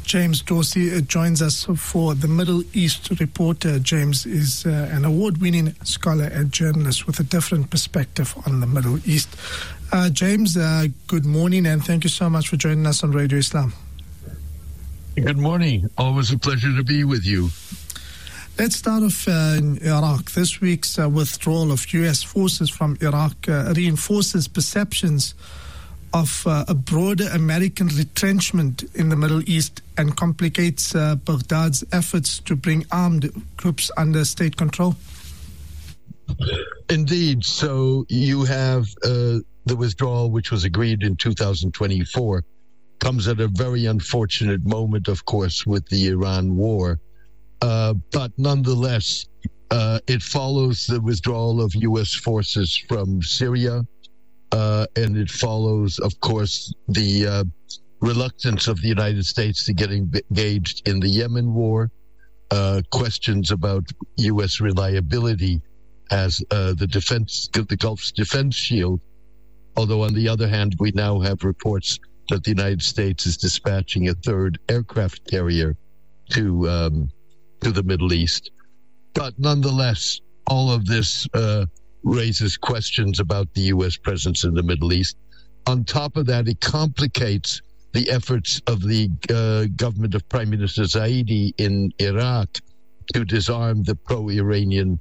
James Dorsey joins us for the Middle East Reporter. James is an award-winning scholar and journalist with a different perspective on the Middle East. James, good morning, and thank you so much for joining us on Radio Islam. Good morning. Always a pleasure to be with you. Let's start off in Iraq. This week's withdrawal of U.S. forces from Iraq reinforces perceptions of a broader American retrenchment in the Middle East and complicates Baghdad's efforts to bring armed groups under state control. Indeed. So you have the withdrawal, which was agreed in 2024, comes at a very unfortunate moment, of course, with the Iran war. But nonetheless, it follows the withdrawal of U.S. forces from Syria, and it follows, of course, the reluctance of the United States to get engaged in the Yemen war, questions about U.S. reliability as the Gulf's defense shield. Although, on the other hand, we now have reports that the United States is dispatching a third aircraft carrier to the Middle East. But nonetheless, all of this raises questions about the U.S. presence in the Middle East. On top of that, it complicates the efforts of the government of Prime Minister Zaidi in Iraq to disarm the pro-Iranian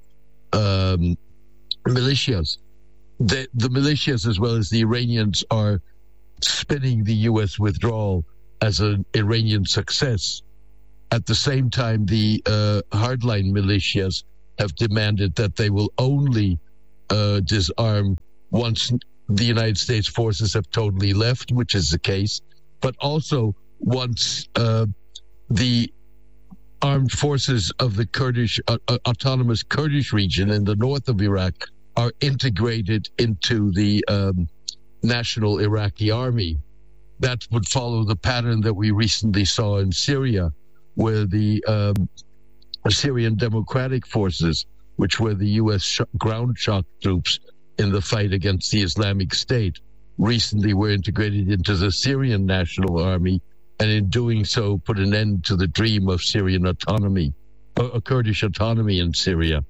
militias. The militias, as well as the Iranians, are spinning the U.S. withdrawal as an Iranian success. At the same time, the hardline militias have demanded that they will only disarm once the United States forces have totally left, which is the case, but also once the armed forces of the Kurdish autonomous Kurdish region in the north of Iraq are integrated into the national Iraqi army. That would follow the pattern that we recently saw in Syria, where the Syrian Democratic Forces, which were the U.S. ground shock troops in the fight against the Islamic State, recently were integrated into the Syrian National Army, and in doing so put an end to the dream of Syrian autonomy, or Kurdish autonomy in Syria.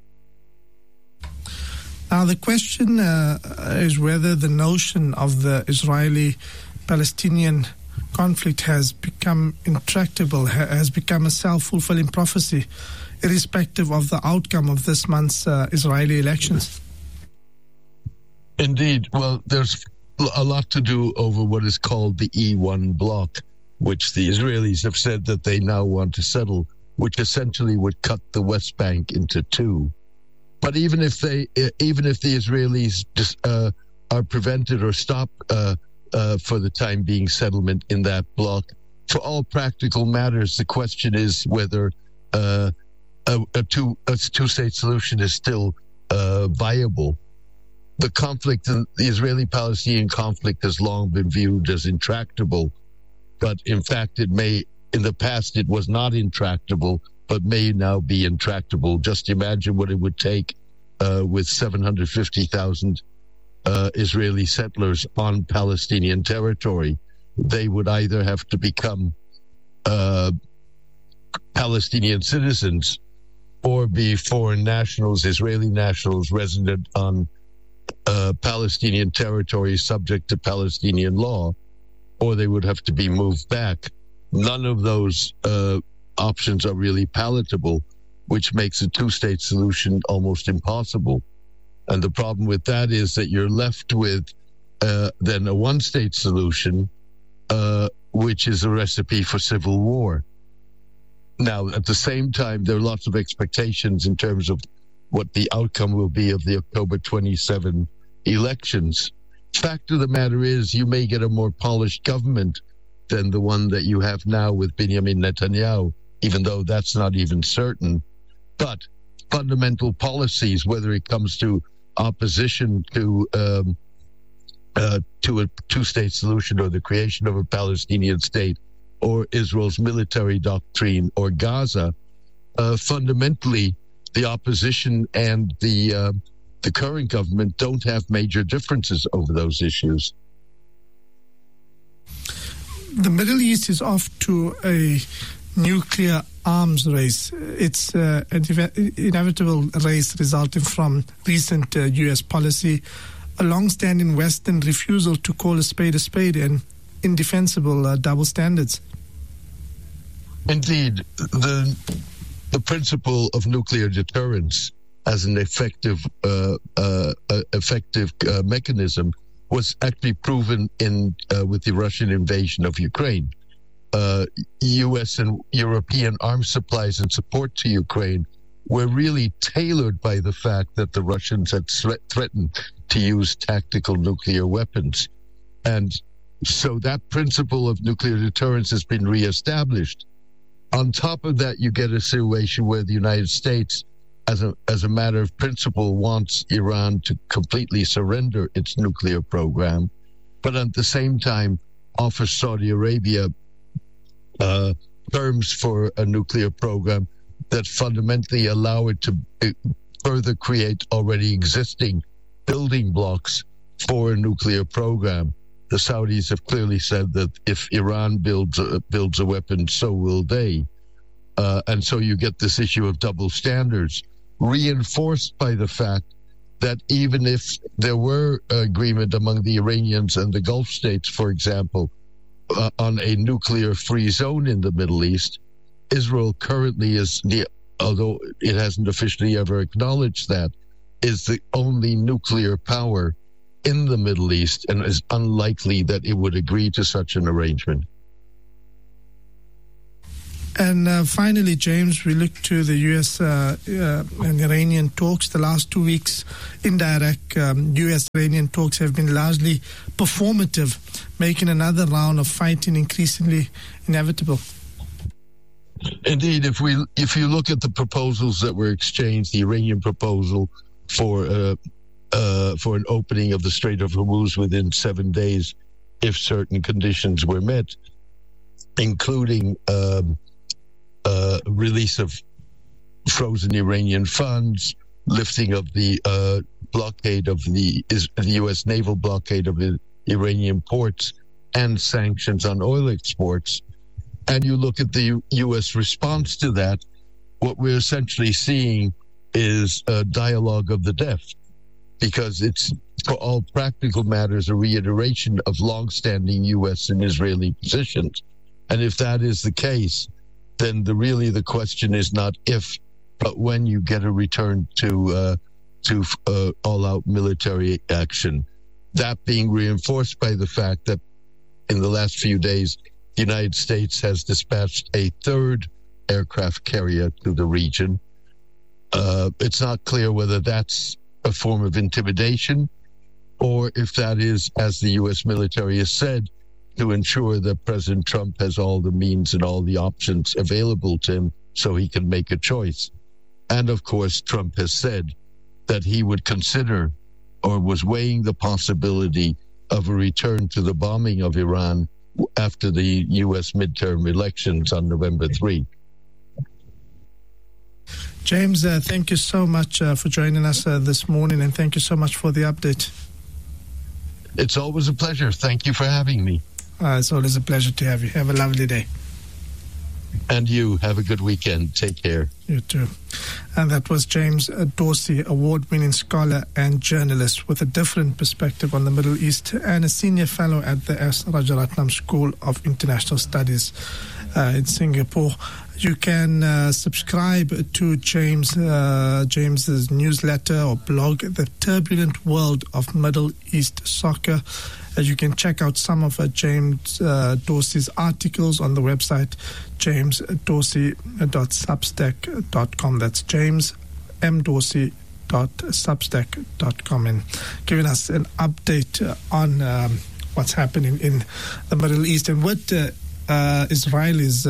Now, the question is whether the notion of the Israeli-Palestinian conflict has become intractable, has become a self-fulfilling prophecy, irrespective of the outcome of this month's Israeli elections. Indeed. Well, there's a lot to do over what is called the E1 bloc, which the Israelis have said that they now want to settle, which essentially would cut the West Bank into two. But even if the Israelis are prevented or stop for the time being settlement in that bloc, for all practical matters, the question is whether a two-state solution is still viable. The conflict, the Israeli-Palestinian conflict, has long been viewed as intractable, but in fact, in the past it was not intractable, but may now be intractable. Just imagine what it would take with 750,000 Israeli settlers on Palestinian territory. They would either have to become Palestinian citizens or be foreign nationals, Israeli nationals resident on Palestinian territory subject to Palestinian law, or they would have to be moved back. None of those options are really palatable, which makes a two-state solution almost impossible. And the problem with that is that you're left with then a one-state solution, which is a recipe for civil war. Now, at the same time, there are lots of expectations in terms of what the outcome will be of the October 27 elections. Fact of the matter is, you may get a more polished government than the one that you have now with Benjamin Netanyahu, even though that's not even certain. But fundamental policies, whether it comes to opposition to a two-state solution or the creation of a Palestinian state or Israel's military doctrine or Gaza, fundamentally the opposition and the current government don't have major differences over those issues. The Middle East is off to a nuclear arms race. It's an inevitable race resulting from recent U.S. policy, a long-standing Western refusal to call a spade, and indefensible double standards. Indeed, the principle of nuclear deterrence as an effective mechanism was actually proven with the Russian invasion of Ukraine. U.S. and European arms supplies and support to Ukraine were really tailored by the fact that the Russians had threatened to use tactical nuclear weapons. And so that principle of nuclear deterrence has been reestablished. On top of that, you get a situation where the United States, as a matter of principle, wants Iran to completely surrender its nuclear program, but at the same time offers Saudi Arabia terms for a nuclear program that fundamentally allow it to further create already existing building blocks for a nuclear program. The Saudis have clearly said that if Iran builds a weapon, so will they. And so you get this issue of double standards, reinforced by the fact that even if there were agreement among the Iranians and the Gulf states, for example, on a nuclear-free zone in the Middle East, Israel currently although it hasn't officially ever acknowledged that, is the only nuclear power in the Middle East, and is unlikely that it would agree to such an arrangement. And finally, James, we look to the U.S. And Iranian talks. The last 2 weeks in Iraq, U.S.-Iranian talks have been largely performative, making another round of fighting increasingly inevitable. Indeed, if you look at the proposals that were exchanged, the Iranian proposal for an opening of the Strait of Hormuz within 7 days, if certain conditions were met, including release of frozen Iranian funds, lifting of the blockade of the U.S. naval blockade of the Iranian ports, and sanctions on oil exports. And you look at the U.S. response to that, what we're essentially seeing is a dialogue of the deaf, because it's, for all practical matters, a reiteration of long-standing U.S. and Israeli positions. And if that is the case, then the question is not if, but when you get a return to all-out military action. That being reinforced by the fact that in the last few days, the United States has dispatched a third aircraft carrier to the region. It's not clear whether that's a form of intimidation or if that is, as the U.S. military has said, to ensure that President Trump has all the means and all the options available to him so he can make a choice. And of course, Trump has said that he would consider or was weighing the possibility of a return to the bombing of Iran after the U.S. midterm elections on November 3. James, thank you so much for joining us this morning, and thank you so much for the update. It's always a pleasure. Thank you for having me. It's always a pleasure to have you. Have a lovely day. And you, have a good weekend. Take care. You too. And that was James Dorsey, award-winning scholar and journalist with a different perspective on the Middle East and a senior fellow at the S. Rajaratnam School of International Studies in Singapore. You can subscribe to James's newsletter or blog, The Turbulent World of Middle East Soccer. You can check out some of James Dorsey's articles on the website jamesdorsey.substack.com. That's jamesmdorsey.substack.com, and giving us an update on what's happening in the Middle East and what Israel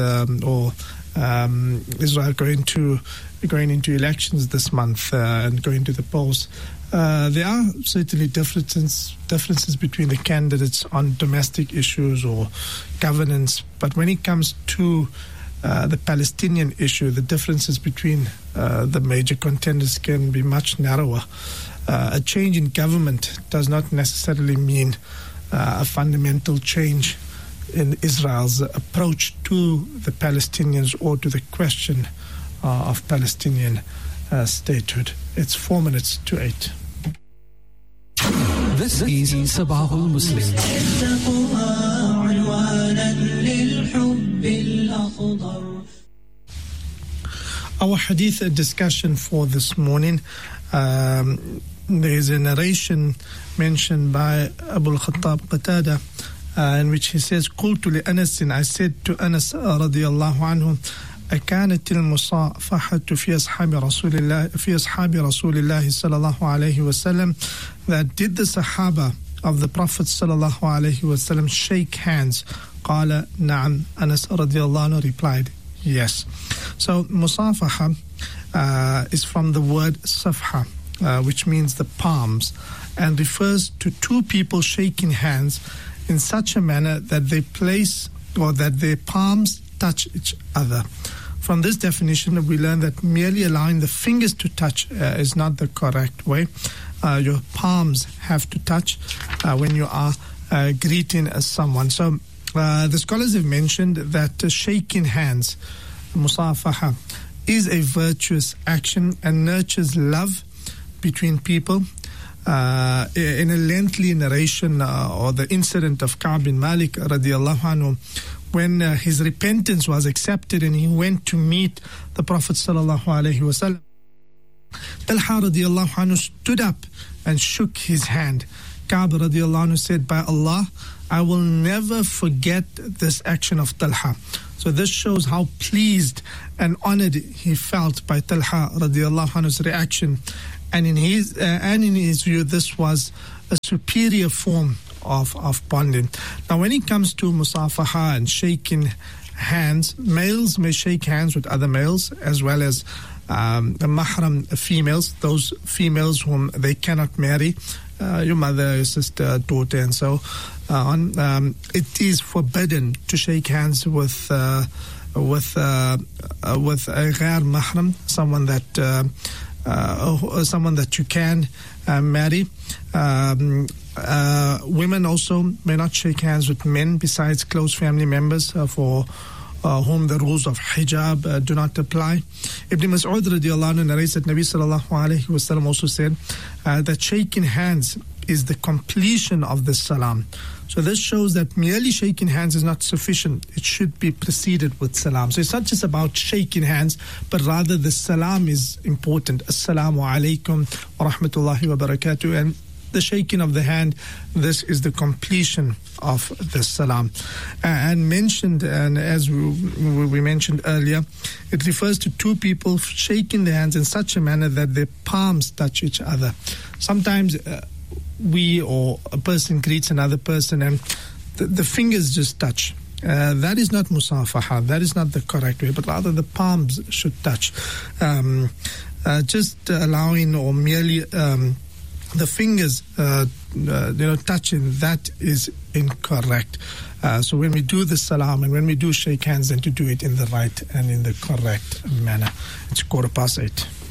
going into elections this month and going to the polls. There are certainly differences between the candidates on domestic issues or governance, but when it comes to the Palestinian issue, the differences between the major contenders can be much narrower. A change in government does not necessarily mean a fundamental change in Israel's approach to the Palestinians or to the question of Palestinian statehood. It's 4 minutes to 8. This is Sabah al-Muslim. Our hadith discussion for this morning, there is a narration mentioned by Abu al-Khattab Qatada, in which he says, قلت لأنس, I said to Anas radiallahu anhu, أكانت المصافحة في أصحاب رسول الله صلى الله عليه وسلم, that did the Sahaba of the Prophet صلى الله عليه وسلم shake hands? قال نعم. Anas radiallahu anhu replied, yes. So musafaha is from the word safha, which means the palms, and refers to two people shaking hands in such a manner that they place or that their palms touch each other. From this definition, we learn that merely allowing the fingers to touch is not the correct way. Your palms have to touch when you are greeting someone. So the scholars have mentioned that shaking hands, musafaha, is a virtuous action and nurtures love between people. In a lengthy narration or the incident of Ka'b bin Malik radiallahu anhu, when his repentance was accepted and he went to meet the Prophet sallallahu alaihi wasallam, Talha radiallahu anhu stood up and shook his hand. Ka'b radiallahu anhu said, by Allah, I will never forget this action of Talha. So this shows how pleased and honored he felt by Talha radiallahu anhu's reaction. And in his view, this was a superior form of bonding. Now, when it comes to musafaha and shaking hands, males may shake hands with other males, as well as the mahram females, those females whom they cannot marry, your mother, your sister, daughter, and so on. It is forbidden to shake hands with a ghair mahram, someone that you can marry. Women also may not shake hands with men besides close family members for whom the rules of hijab do not apply. Ibn Mas'ud radiallahu anhu narrates that Nabi sallallahu alayhi wa sallam also said that shaking hands is the completion of the salam. So this shows that merely shaking hands is not sufficient. It should be preceded with salam. So it's not just about shaking hands, but rather the salam is important. Assalamu alaikum wa rahmatullahi wa barakatuh. And the shaking of the hand, this is the completion of the salam. And as we mentioned earlier, it refers to two people shaking their hands in such a manner that their palms touch each other. Sometimes we or a person greets another person and the fingers just touch. That is not musafaha. That is not the correct way, but rather the palms should touch. Just allowing or merely the fingers touching, that is incorrect. So when we do the salam and when we do shake hands, then to do it in the right and in the correct manner. It's 8:15.